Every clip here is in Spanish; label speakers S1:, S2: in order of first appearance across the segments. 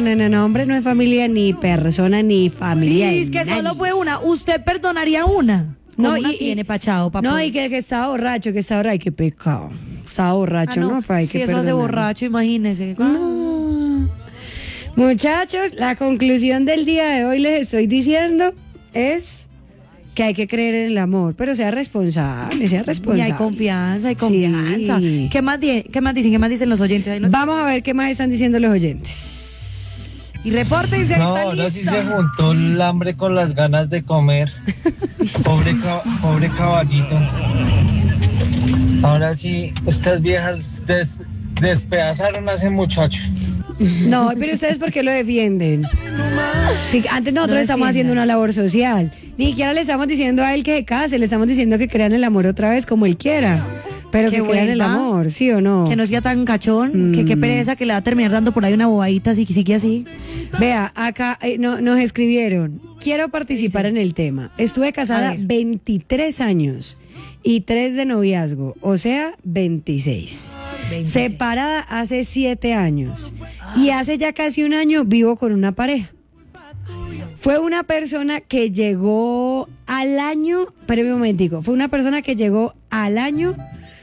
S1: no, hombre, no es familia ni persona ni familia.
S2: Es que solo fue una. ¿Usted perdonaría una?
S1: No,
S2: una tiene pachado, papá.
S1: No, y que estaba borracho, ay, qué pecado. Estaba borracho, ¿no? Hay
S2: si
S1: que
S2: eso hace
S1: perdonar.
S2: borracho, imagínese.
S1: No. Muchachos, la conclusión del día de hoy les estoy diciendo es que hay que creer en el amor, pero sea responsable.
S2: Y hay confianza,
S1: Sí.
S2: ¿Qué más dicen? ¿Qué más dicen los oyentes?
S1: Vamos a ver qué más están diciendo los oyentes.
S2: Y repórtense,
S3: No,
S2: está
S3: ahora sí
S2: listo.
S3: se juntó el hambre con las ganas de comer. Pobre caballito. Ahora sí, estas viejas despedazaron a ese muchacho.
S1: No, pero ustedes ¿por qué lo defienden? Sí, antes nosotros
S2: No
S1: estamos
S2: defiendan.
S1: haciendo una labor social. Ni siquiera le estamos diciendo a él que se case, le estamos diciendo que crean el amor otra vez como él quiera. Pero
S2: Que
S1: que crean el
S2: vuelva.
S1: amor, ¿sí o no?
S2: Que no sea tan cachón, que qué pereza, que le va a terminar dando por ahí una bobadita, así que sigue así.
S1: Vea, acá nos escribieron, quiero participar en el tema. Estuve
S2: A
S1: casada
S2: ver.
S1: 23 años y 3 de noviazgo, o sea, 26.
S2: 26.
S1: Separada hace 7 años y hace ya casi un año vivo con una pareja. Fue una persona que llegó al año, pero un momentico, fue una persona que llegó al año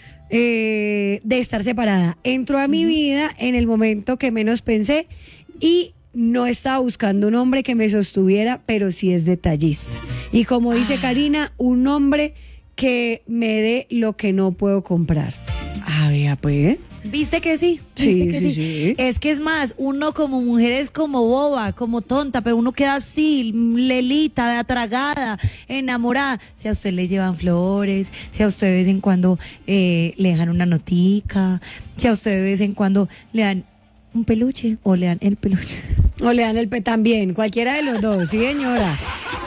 S1: de estar separada. Entró a mi vida en el momento que menos pensé y no estaba buscando un hombre que me sostuviera, pero sí es detallista. Y como dice Karina, un hombre que me dé lo que no puedo comprar. Ah, vea, pues.
S2: ¿Viste que sí?
S1: Sí,
S2: ¿Viste que
S1: sí, sí.
S2: Es que es más, uno como mujer es como boba, como tonta, pero uno queda así, lelita, atragada, enamorada. Si a usted le llevan flores, si a usted de vez en cuando le dejan una notica, si a usted de vez en cuando le dan un peluche o le dan el peluche.
S1: O le dan el también, cualquiera de los dos, sí, señora.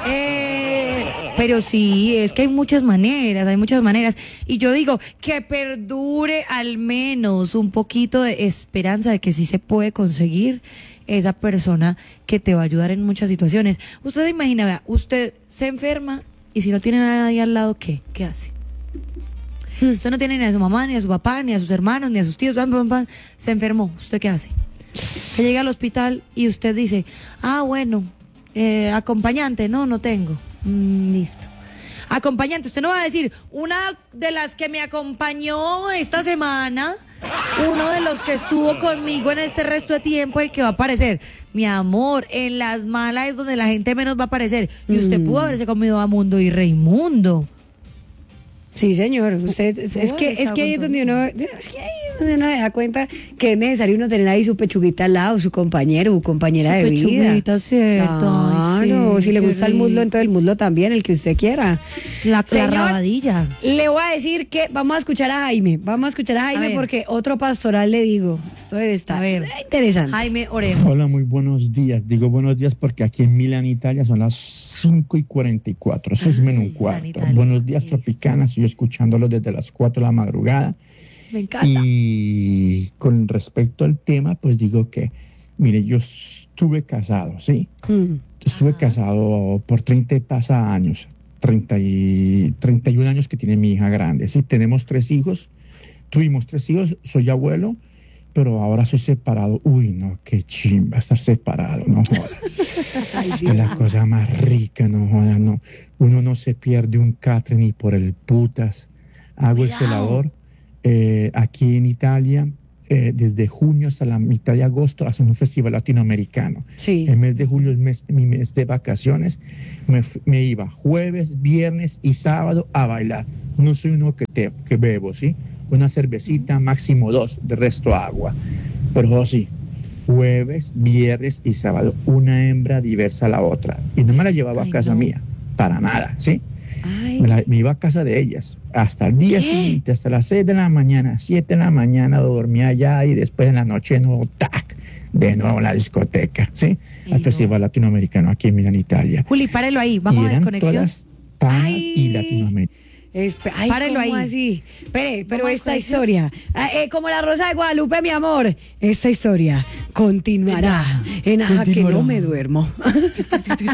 S2: Pero sí, es que hay muchas maneras. Y yo digo, que perdure al menos un poquito de esperanza de que sí se puede conseguir esa persona que te va a ayudar en muchas situaciones. Usted se imagina, vea, usted se enferma y si no tiene nadie al lado, ¿qué hace? Usted no tiene ni a su mamá, ni a su papá, ni a sus hermanos, ni a sus tíos, se enfermó. ¿Usted qué hace? Que llega al hospital y usted dice, bueno, acompañante, no tengo. Listo. Acompañante, usted no va a decir, una de las que me acompañó esta semana, uno de los que estuvo conmigo en este resto de tiempo, el que va a aparecer. Mi amor, en las malas es donde la gente menos va a aparecer. Y usted pudo haberse comido a Mundo y Raimundo.
S1: Sí, señor. Usted es que ahí es donde uno se da cuenta que es necesario uno tener ahí su pechuguita al lado, su compañero, su compañera de vida.
S2: Pechuguita, cierto.
S1: Claro,
S2: Ay, sí,
S1: si le
S2: qué
S1: gusta el muslo,
S2: rico.
S1: entonces el muslo también, el que usted quiera.
S2: La
S1: Señor,
S2: rabadilla.
S1: Le voy a decir que vamos a escuchar a Jaime. Vamos a escuchar a Jaime
S2: ver.
S1: porque otro pastoral le digo. Esto debe estar
S2: A ver.
S1: interesante.
S2: Jaime Orejo.
S4: Hola, muy buenos días. Digo buenos días porque aquí en Milán, Italia, son las 5:44, 6 menos un cuarto.
S2: Italia.
S4: Buenos días, Tropicana. Estoy escuchándolo desde las 4 de la madrugada.
S2: Me encanta.
S4: Y con respecto al tema, pues digo que, mire, yo estuve casado, ¿sí? Estuve casado por 30 años, 31 años que tiene mi hija grande, ¿sí? Tenemos 3 hijos, tuvimos 3 hijos, soy abuelo, pero ahora soy separado. Uy, no, qué chimba estar separado, no joda. Es la cosa más rica, no joda, no. Uno no se pierde un catre ni por el putas. Hago el celador aquí en Italia. Desde junio hasta la mitad de agosto hacen un festival latinoamericano.
S1: Sí.
S4: El mes de julio es mi mes de vacaciones. Me iba jueves, viernes y sábado a bailar. No soy uno que bebo, ¿sí? Una cervecita, máximo 2, de resto agua. Pero sí, jueves, viernes y sábado, una hembra diversa a la otra. Y no me la llevaba a casa mía, para nada, ¿sí?
S1: Ay,
S4: Me iba a casa de ellas hasta el día siguiente, hasta las 6 de la mañana, 7 de la mañana dormía allá y después en la noche de nuevo, de nuevo en la discoteca, ¿sí? Al Festival Latinoamericano aquí en Milán, Italia.
S2: Juli, párelo ahí, vamos
S4: Y
S2: a
S4: eran
S2: desconexión.
S4: todas panas
S1: Ay.
S4: y Latinoamérica.
S1: ay,
S2: Párelo
S1: ¿cómo
S2: ahí.
S1: así? Pero
S2: Vamos a
S1: esta
S2: desconexión.
S1: historia, como la Rosa de Guadalupe, mi amor, esta historia continuará en Aja que no me duermo.